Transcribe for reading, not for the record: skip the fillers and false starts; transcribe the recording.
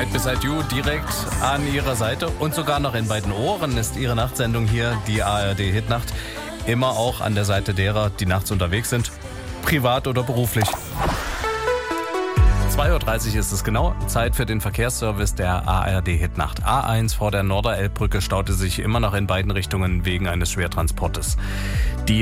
Night Beside You direkt an Ihrer Seite und sogar noch in beiden Ohren ist Ihre Nachtsendung hier, die ARD Hitnacht, immer auch an der Seite derer, die nachts unterwegs sind, privat oder beruflich. 2.30 Uhr ist es genau, Zeit für den Verkehrsservice der ARD Hitnacht. A1 vor der Norderelbbrücke staute sich immer noch in beiden Richtungen wegen eines Schwertransportes. Die